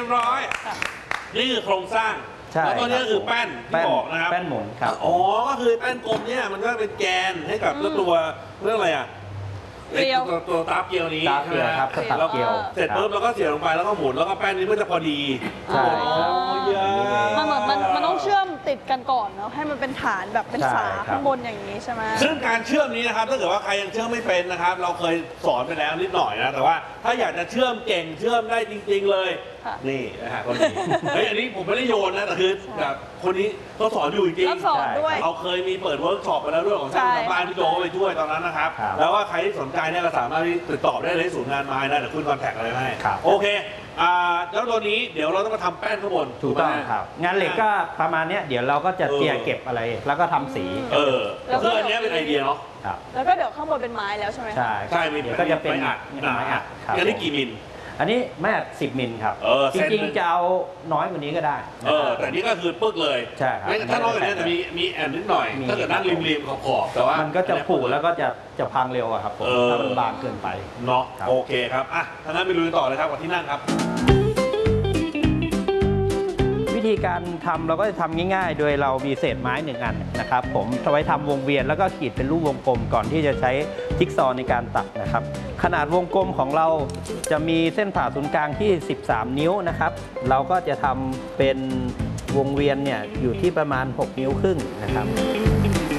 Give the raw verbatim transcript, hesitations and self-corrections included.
บร้อยนี่คือโครงสร้างแล้วก็นี่คือแป้นที่บอกนะครับแป้นหมุนครับอ๋อก็คือแป้นกลมเนี่ยมันก็เป็นแกนให้กับตัวเรื่องอะไรอ่ะเกลียวตัวตาเกลียวนี้ตาเกลียวครับตาเกลียวเสร็จปุ๊บแล้วก็เสียบลงไปแล้วก็หมุนแล้วก็แป้นนี้มันจะพอดีใช่มันเหมือนมันมันต้องเชื่อมติดกันก่อนเนาะให้มันเป็นฐานแบบเป็นฝาข้างบนอย่างนี้ใช่ไหมซึ่งการเชื่อมนี้นะครับถ้าเกิดว่าใครยังเชื่อมไม่เป็นนะครับเราเคยสอนไปแล้วนิดหน่อยนะแต่ว่าถ้าอยากจะเชื่อมเก่งเชื่อมได้จริงๆเลยนี่นะฮะคนนี้เฮ้ยอันนี้ผมไม่ได้โยนนะแต่คือแบบคนนี้เขาสอนอยู่จริงๆสอนด้วยเราเคยมีเปิดเวิร์กช็อปไปแล้วด้วยของช่างทางบ้านพี่โจไปช่วยตอนนั้นนะครับแล้วว่าใครที่สนใจเนี่ยก็สามารถติดต่อได้เลยศูนย์งานไม้นะเดี๋ยวคุณคอนแทคอะไรให้โอเคอ่าแล้วตัวนี้เดี๋ยวเราต้องมาทำแป้นข้างบนถูกต้องครับงานเหล็กก็ประมาณนี้เดี๋ยวเราก็จะเจียเก็บอะไรแล้วก็ทำสีเออคืออันนี้เป็นไอเดียเนาะแล้วก็เดี๋ยวข้างบนเป็นไม้แล้วใช่ไหมใช่ใช่มีก็จะเป็นไม้อัดไม้อัดครับอันนี้กี่มิลอันนี้ไม้อัดสิบมิลครับจริงๆจะเอาน้อยกว่านี้ก็ได้เออแต่นี่ก็คือปึ๊กเลยใช่ครับถ้าน้อยกว่านี้จะมีมีแอนนิดหน่อยถ้าเกิดนั่งริมๆขอบๆแต่ว่ามันก็จะผุแล้วก็จะจะพังเร็วครับผมถ้ามันบางเกินไปเนาะโอเคครับอ่ะถ้างั้นไปลุยต่อเลยครับกับที่นั่งครับวิธีการทำเราก็จะทำง่ายๆโดยเรามีเศษไม้หนึ่งอันนะครับผมเอาไว้ทำวงเวียนแล้วก็ขีดเป็นรูปวงกลมก่อนที่จะใช้จิ๊กซอว์ในการตัดนะครับขนาดวงกลมของเราจะมีเส้นผ่าศูนย์กลางที่สิบสามนิ้วนะครับเราก็จะทำเป็นวงเวียนเนี่ยอยู่ที่ประมาณหกนิ้วครึ่งนะครับ